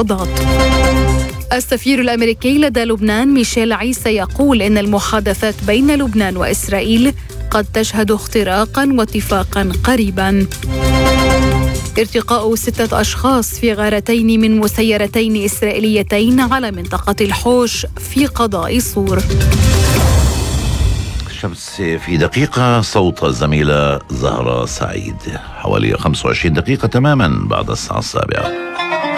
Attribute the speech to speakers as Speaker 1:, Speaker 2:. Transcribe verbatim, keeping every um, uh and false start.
Speaker 1: المفاوضات. السفير الأمريكي لدى لبنان ميشيل عيسى يقول إن المحادثات بين لبنان وإسرائيل قد تشهد اختراقا واتفاقا قريبا. ارتقاء ستة أشخاص في غارتين من مسيرتين إسرائيليتين على منطقة الحوش في قضاء صور.
Speaker 2: الشمس في دقيقة، صوت الزميلة زهرة سعيد، حوالي خمسة وعشرين دقيقة تماما بعد الساعة السابعة.